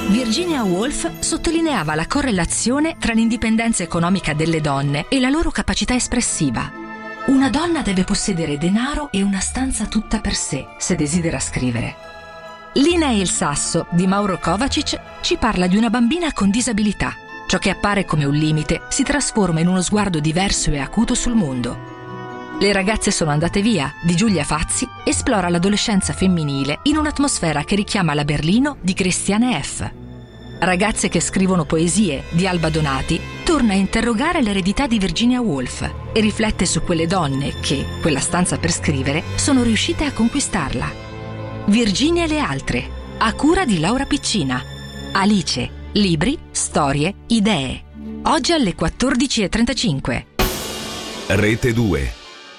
Virginia Woolf sottolineava la correlazione tra l'indipendenza economica delle donne e la loro capacità espressiva. Una donna deve possedere denaro e una stanza tutta per sé, se desidera scrivere. Lina e il sasso di Mauro Kovacic ci parla di una bambina con disabilità. Ciò che appare come un limite si trasforma in uno sguardo diverso e acuto sul mondo. Le ragazze sono andate via, di Giulia Fazzi, esplora l'adolescenza femminile in un'atmosfera che richiama la Berlino di Christiane F. Ragazze che scrivono poesie di Alba Donati torna a interrogare l'eredità di Virginia Woolf e riflette su quelle donne che, quella stanza per scrivere, sono riuscite a conquistarla. Virginia e le altre, a cura di Laura Piccina. Alice, libri, storie, idee. Oggi alle 14:35. Rete 2.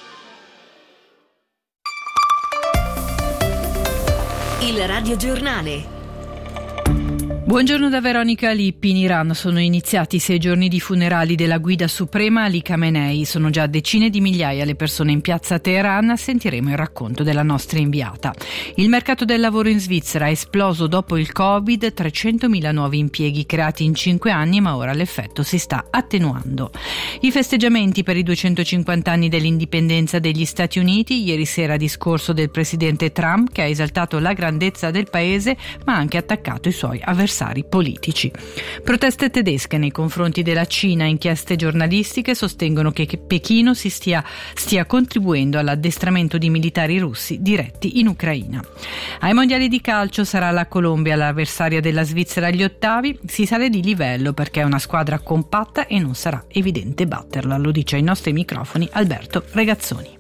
Il radiogiornale. Buongiorno da Veronica Lippi. In Iran sono iniziati 6 giorni di funerali della guida suprema Ali Khamenei. Sono già decine di migliaia le persone in piazza Teheran. Sentiremo il racconto della nostra inviata. Il mercato del lavoro in Svizzera è esploso dopo il Covid, 300.000 nuovi impieghi creati in 5 anni, ma ora l'effetto si sta attenuando. I festeggiamenti per i 250 anni dell'indipendenza degli Stati Uniti. Ieri sera discorso del presidente Trump, che ha esaltato la grandezza del paese ma ha anche attaccato i suoi avversari politici. Proteste tedesche nei confronti della Cina. Inchieste giornalistiche sostengono che Pechino stia contribuendo all'addestramento di militari russi diretti in Ucraina. Ai mondiali di calcio sarà la Colombia l'avversaria della Svizzera agli ottavi. Si sale di livello perché è una squadra compatta e non sarà evidente batterla, lo dice ai nostri microfoni Alberto Regazzoni.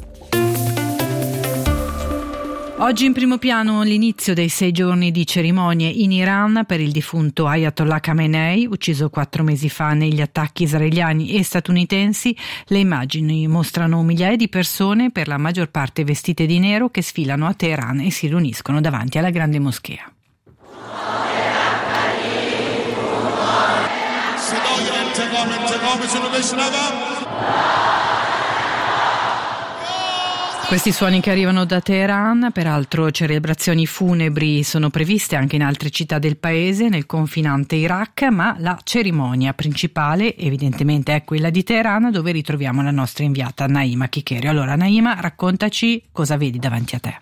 Oggi in primo piano l'inizio dei 6 giorni di cerimonie in Iran per il defunto Ayatollah Khamenei, ucciso 4 mesi fa negli attacchi israeliani e statunitensi. Le immagini mostrano migliaia di persone, per la maggior parte vestite di nero, che sfilano a Teheran e si riuniscono davanti alla grande moschea. Questi suoni che arrivano da Teheran. Peraltro celebrazioni funebri sono previste anche in altre città del paese, nel confinante Iraq, ma la cerimonia principale evidentemente è quella di Teheran, dove ritroviamo la nostra inviata Naima Chiccheri. Allora Naima, raccontaci cosa vedi davanti a te.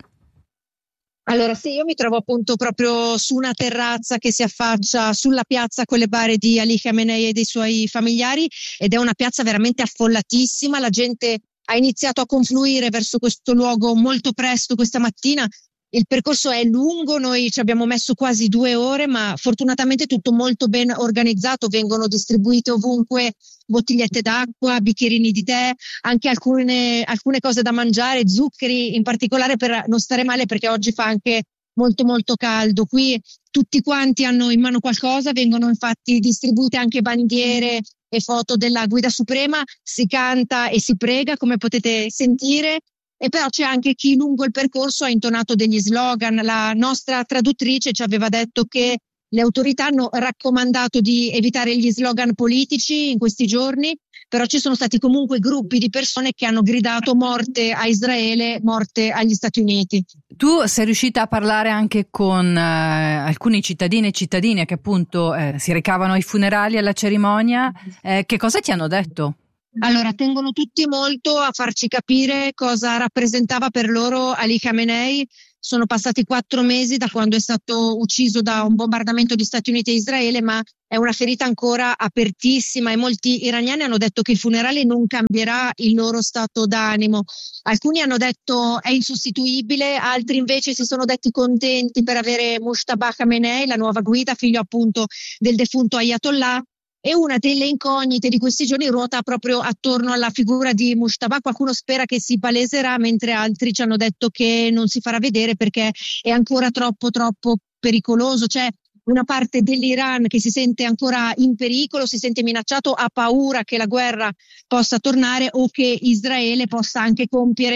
Allora sì, io mi trovo appunto proprio su una terrazza che si affaccia sulla piazza con le bare di Ali Khamenei e dei suoi familiari, ed è una piazza veramente affollatissima. La gente ha iniziato a confluire verso questo luogo molto presto questa mattina. Il percorso è lungo, noi ci abbiamo messo quasi 2 ore, ma fortunatamente tutto molto ben organizzato. Vengono distribuite ovunque bottigliette d'acqua, bicchierini di tè, anche alcune cose da mangiare, zuccheri in particolare per non stare male, perché oggi fa anche molto molto caldo. Qui tutti quanti hanno in mano qualcosa, vengono infatti distribuite anche bandiere e foto della guida suprema, si canta e si prega, come potete sentire, e però c'è anche chi lungo il percorso ha intonato degli slogan. La nostra traduttrice ci aveva detto che le autorità hanno raccomandato di evitare gli slogan politici in questi giorni, però ci sono stati comunque gruppi di persone che hanno gridato morte a Israele, morte agli Stati Uniti. Tu sei riuscita a parlare anche con alcuni cittadini e cittadine che appunto si recavano ai funerali, alla cerimonia. Che cosa ti hanno detto? Allora, tengono tutti molto a farci capire cosa rappresentava per loro Ali Khamenei. Sono passati 4 mesi da quando è stato ucciso da un bombardamento di Stati Uniti e Israele, ma è una ferita ancora apertissima, e molti iraniani hanno detto che il funerale non cambierà il loro stato d'animo. Alcuni hanno detto è insostituibile, altri invece si sono detti contenti per avere Mujtaba Khamenei, la nuova guida, figlio appunto del defunto Ayatollah. E una delle incognite di questi giorni ruota proprio attorno alla figura di Mujtaba. Qualcuno spera che si paleserà, mentre altri ci hanno detto che non si farà vedere perché è ancora troppo pericoloso. C'è una parte dell'Iran che si sente ancora in pericolo, si sente minacciato, ha paura che la guerra possa tornare o che Israele possa anche compiere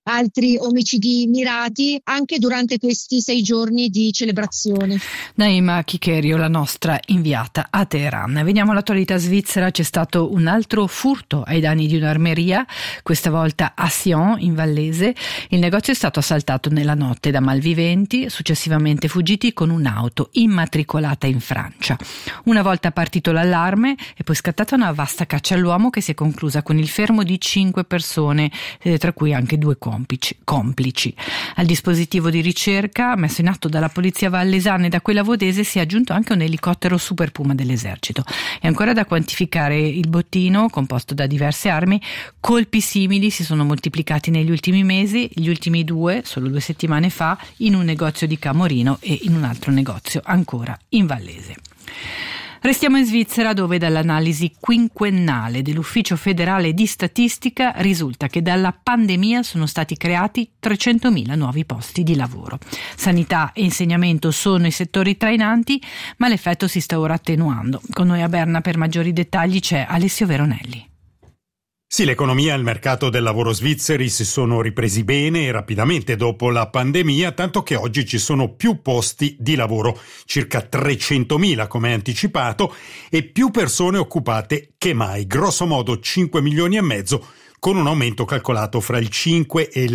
altri omicidi mirati anche durante questi 6 giorni di celebrazione. Naima Chicherio, la nostra inviata a Teheran. Veniamo all'attualità svizzera. C'è stato un altro furto ai danni di un'armeria, questa volta a Sion, in Vallese. Il negozio è stato assaltato nella notte da malviventi, successivamente fuggiti con un'auto immatricolata in Francia. Una volta partito l'allarme è poi scattata una vasta caccia all'uomo che si è conclusa con il fermo di 5 persone, tra cui anche 2 complici. Al dispositivo di ricerca messo in atto dalla polizia vallesana e da quella vodese si è aggiunto anche un elicottero Super Puma dell'esercito. È ancora da quantificare il bottino, composto da diverse armi. Colpi simili si sono moltiplicati negli ultimi mesi, gli ultimi 2, solo 2 settimane fa, in un negozio di Camorino e in un altro negozio ancora in Vallese. Restiamo in Svizzera, dove dall'analisi quinquennale dell'Ufficio federale di statistica risulta che dalla pandemia sono stati creati 300.000 nuovi posti di lavoro. Sanità e insegnamento sono i settori trainanti, ma l'effetto si sta ora attenuando. Con noi a Berna per maggiori dettagli c'è Alessio Veronelli. Sì, l'economia e il mercato del lavoro svizzeri si sono ripresi bene e rapidamente dopo la pandemia, tanto che oggi ci sono più posti di lavoro, circa 300.000 come anticipato, e più persone occupate che mai, grosso modo 5 milioni e mezzo, con un aumento calcolato fra il 5 e il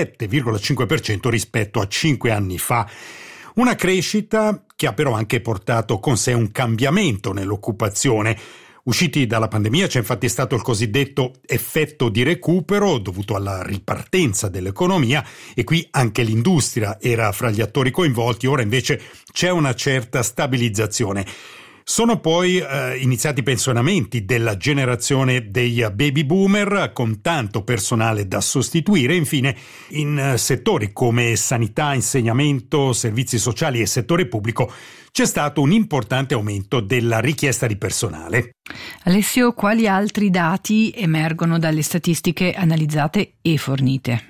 7,5% rispetto a 5 anni fa. Una crescita che ha però anche portato con sé un cambiamento nell'occupazione. Usciti dalla pandemia c'è infatti stato il cosiddetto effetto di recupero dovuto alla ripartenza dell'economia, e qui anche l'industria era fra gli attori coinvolti. Ora invece c'è una certa stabilizzazione. Sono poi iniziati i pensionamenti della generazione dei baby boomer, con tanto personale da sostituire. Infine, in settori come sanità, insegnamento, servizi sociali e settore pubblico c'è stato un importante aumento della richiesta di personale. Alessio, quali altri dati emergono dalle statistiche analizzate e fornite?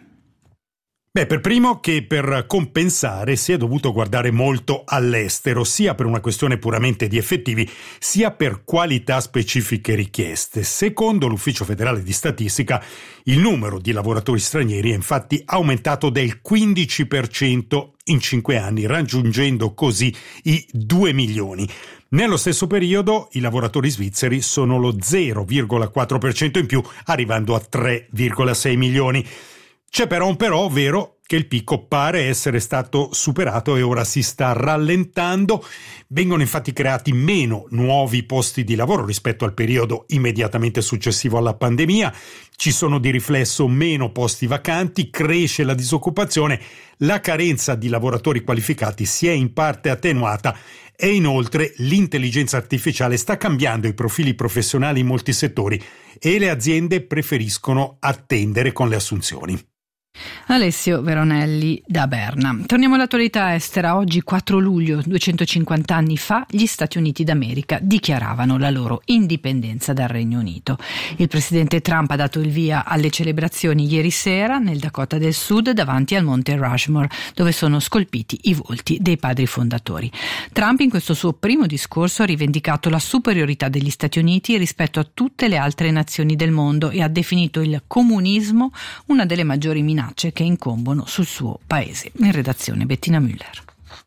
Per primo che per compensare si è dovuto guardare molto all'estero, sia per una questione puramente di effettivi, sia per qualità specifiche richieste. Secondo l'Ufficio federale di statistica, il numero di lavoratori stranieri è infatti aumentato del 15% in 5 anni, raggiungendo così i 2 milioni. Nello stesso periodo i lavoratori svizzeri sono lo 0,4% in più, arrivando a 3,6 milioni. C'è però un però, ovvero che il picco pare essere stato superato e ora si sta rallentando. Vengono infatti creati meno nuovi posti di lavoro rispetto al periodo immediatamente successivo alla pandemia. Ci sono di riflesso meno posti vacanti, cresce la disoccupazione, la carenza di lavoratori qualificati si è in parte attenuata e inoltre l'intelligenza artificiale sta cambiando i profili professionali in molti settori e le aziende preferiscono attendere con le assunzioni. Alessio Veronelli da Berna. Torniamo all'attualità estera. Oggi 4 luglio, 250 anni fa, gli Stati Uniti d'America dichiaravano la loro indipendenza dal Regno Unito. Il presidente Trump ha dato il via alle celebrazioni ieri sera nel Dakota del Sud davanti al monte Rushmore, dove sono scolpiti i volti dei padri fondatori. Trump in questo suo primo discorso ha rivendicato la superiorità degli Stati Uniti rispetto a tutte le altre nazioni del mondo e ha definito il comunismo una delle maggiori minacce che incombono sul suo paese. In redazione Bettina Müller.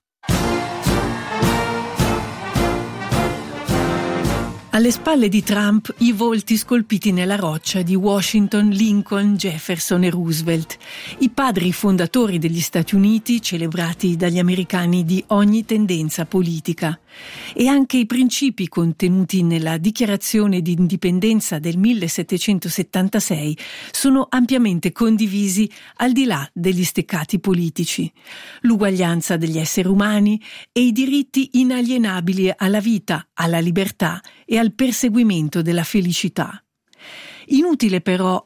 Alle spalle di Trump i volti scolpiti nella roccia di Washington, Lincoln, Jefferson e Roosevelt, i padri fondatori degli Stati Uniti celebrati dagli americani di ogni tendenza politica, e anche i principi contenuti nella Dichiarazione di Indipendenza del 1776 sono ampiamente condivisi al di là degli steccati politici. L'uguaglianza degli esseri umani e i diritti inalienabili alla vita, alla libertà e al perseguimento della felicità. Inutile però